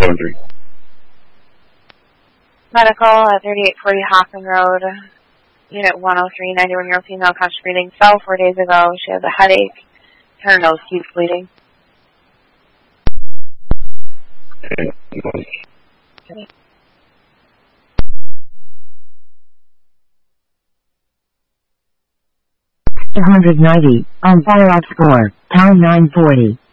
7-3. Medical at 3840 Hoffman Road, Unit 103, 91-year-old female, conscious breathing, fell 4 days ago. She has a headache, and her nose keeps bleeding. Okay. 190, on fire score, pound 940.